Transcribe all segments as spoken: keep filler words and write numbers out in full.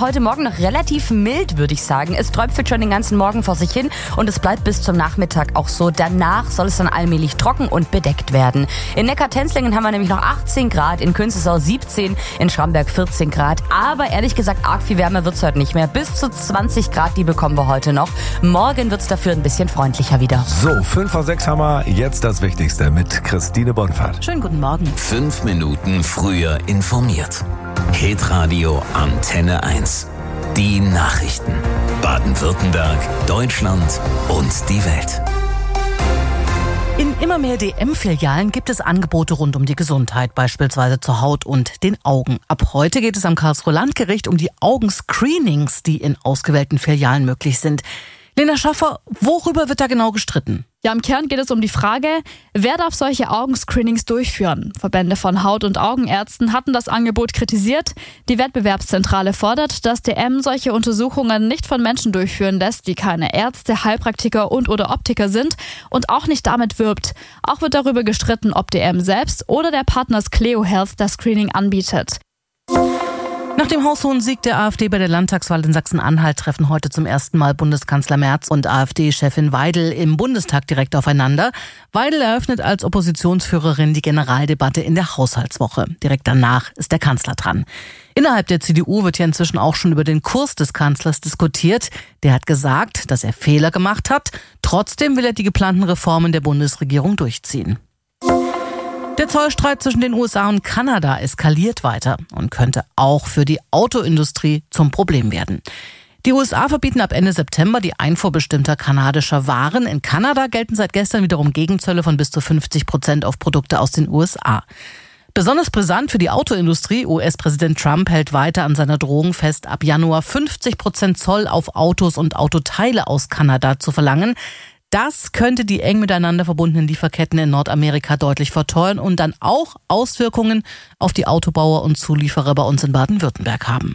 heute Morgen noch relativ mild, würde ich sagen. Es tröpfelt schon den ganzen Morgen vor sich hin und es bleibt bis zum Nachmittag auch so. Danach soll es dann allmählich trocken und bedeckt werden. In Neckar-Tenzlingen haben wir nämlich noch achtzehn Grad, in Künzelsau siebzehn, in Schramberg vierzehn Grad. Aber ehrlich gesagt, arg viel wärmer wird's heute nicht mehr. Bis zu zwanzig Grad, die bekommen wir heute noch. Morgen wird's dafür ein bisschen freundlicher wieder. So, fünf vor sechs haben wir jetzt das Wichtigste mit Christine Bonfahrt. Schönen guten Morgen. Fünf Minuten früher informiert. Hitradio Antenne eins. Die Nachrichten. Baden-Württemberg, Deutschland und die Welt. In immer mehr D M-Filialen gibt es Angebote rund um die Gesundheit, beispielsweise zur Haut und den Augen. Ab heute geht es am Karlsruher Landgericht um die Augenscreenings, die in ausgewählten Filialen möglich sind. Lena Schaffer, worüber wird da genau gestritten? Ja, im Kern geht es um die Frage, wer darf solche Augenscreenings durchführen? Verbände von Haut- und Augenärzten hatten das Angebot kritisiert. Die Wettbewerbszentrale fordert, dass D M solche Untersuchungen nicht von Menschen durchführen lässt, die keine Ärzte, Heilpraktiker und oder Optiker sind und auch nicht damit wirbt. Auch wird darüber gestritten, ob D M selbst oder der Partner Cleo Health das Screening anbietet. Nach dem haushohen Sieg der AfD bei der Landtagswahl in Sachsen-Anhalt treffen heute zum ersten Mal Bundeskanzler Merz und AfD-Chefin Weidel im Bundestag direkt aufeinander. Weidel eröffnet als Oppositionsführerin die Generaldebatte in der Haushaltswoche. Direkt danach ist der Kanzler dran. Innerhalb der C D U wird ja inzwischen auch schon über den Kurs des Kanzlers diskutiert. Der hat gesagt, dass er Fehler gemacht hat. Trotzdem will er die geplanten Reformen der Bundesregierung durchziehen. Der Zollstreit zwischen den U S A und Kanada eskaliert weiter und könnte auch für die Autoindustrie zum Problem werden. Die U S A verbieten ab Ende September die Einfuhr bestimmter kanadischer Waren. In Kanada gelten seit gestern wiederum Gegenzölle von bis zu fünfzig Prozent auf Produkte aus den U S A. Besonders brisant für die Autoindustrie, U S-Präsident Trump hält weiter an seiner Drohung fest, ab Januar fünfzig Prozent Zoll auf Autos und Autoteile aus Kanada zu verlangen. Das könnte die eng miteinander verbundenen Lieferketten in Nordamerika deutlich verteuern und dann auch Auswirkungen auf die Autobauer und Zulieferer bei uns in Baden-Württemberg haben.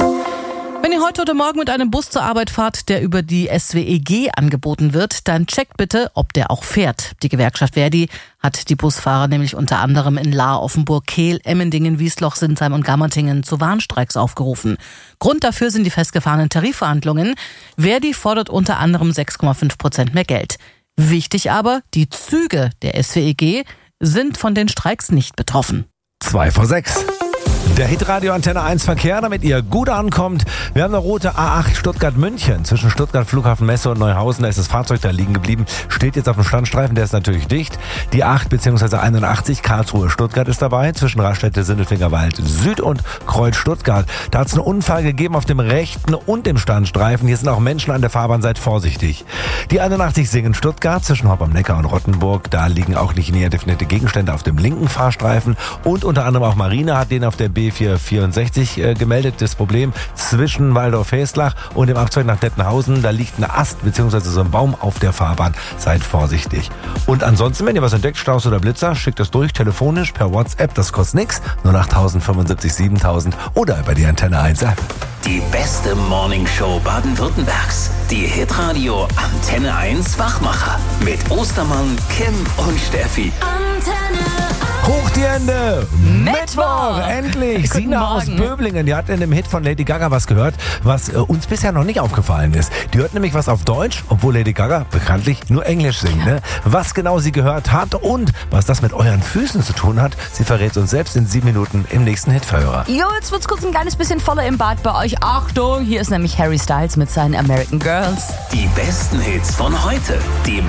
Wenn ihr heute oder morgen mit einem Bus zur Arbeit fahrt, der über die S W E G angeboten wird, dann checkt bitte, ob der auch fährt. Die Gewerkschaft Verdi hat die Busfahrer nämlich unter anderem in Lahr, Offenburg, Kehl, Emmendingen, Wiesloch, Sinsheim und Gammertingen zu Warnstreiks aufgerufen. Grund dafür sind die festgefahrenen Tarifverhandlungen. Verdi fordert unter anderem sechs Komma fünf Prozent mehr Geld. Wichtig aber, die Züge der S W E G sind von den Streiks nicht betroffen. Zwei vor sechs. Der Hitradio Antenne eins Verkehr, damit ihr gut ankommt. Wir haben eine rote A acht Stuttgart-München. Zwischen Stuttgart, Flughafen Messe und Neuhausen, da ist das Fahrzeug da liegen geblieben. Steht jetzt auf dem Standstreifen, der ist natürlich dicht. Die acht bzw. einundachtzig Karlsruhe-Stuttgart ist dabei. Zwischen Raststätte, Sindelfingerwald Süd und Kreuz-Stuttgart. Da hat es einen Unfall gegeben auf dem rechten und dem Standstreifen. Hier sind auch Menschen an der Fahrbahn, seid vorsichtig. Die einundachtzig Singen-Stuttgart zwischen Hopp am Neckar und Rottenburg. Da liegen auch nicht näher definierte Gegenstände auf dem linken Fahrstreifen. Und unter anderem auch Marina hat den auf der B vierhundertvierundsechzig äh, gemeldet. Das Problem zwischen Waldorf-Heslach und dem Abzweig nach Dettenhausen, da liegt ein Ast bzw. so ein Baum auf der Fahrbahn. Seid vorsichtig. Und ansonsten, wenn ihr was entdeckt, Staus oder Blitzer, schickt das durch, telefonisch, per WhatsApp, das kostet nichts. null acht fünfundsiebzig siebentausend oder über die Antenne eins App. Die beste Morningshow Baden-Württembergs. Die Hitradio Antenne eins Wachmacher. Mit Ostermann, Kim und Steffi. Antenne Hoch die Hände! Mittwoch! Endlich! Guten Sina aus Morgen. Böblingen, die hat in dem Hit von Lady Gaga was gehört, was äh, uns bisher noch nicht aufgefallen ist. Die hört nämlich was auf Deutsch, obwohl Lady Gaga bekanntlich nur Englisch singt. Ne? Was genau sie gehört hat und was das mit euren Füßen zu tun hat, sie verrät uns selbst in sieben Minuten im nächsten Hitverhörer. Jo, jetzt wird's kurz ein kleines bisschen voller im Bad bei euch. Achtung, hier ist nämlich Harry Styles mit seinen American Girls. Die besten Hits von heute. Die